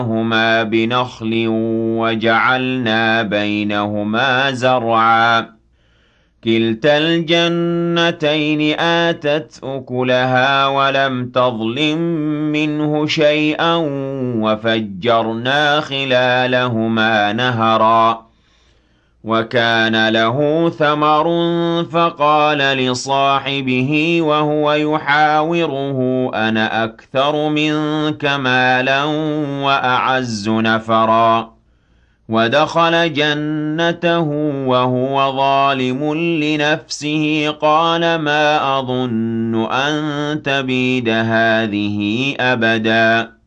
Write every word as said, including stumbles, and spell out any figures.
هما بنخل وجعلنا بينهما زرعا كلتا الجنتين آتت أكلها ولم تظلم منه شيئا وفجرنا خلالهما نهرا وكان له ثمر فقال لصاحبه وهو يحاوره أنا أكثر منك مالا وأعز نفرا ودخل جنته وهو ظالم لنفسه قال ما أظن أن تبيد هذه أبدا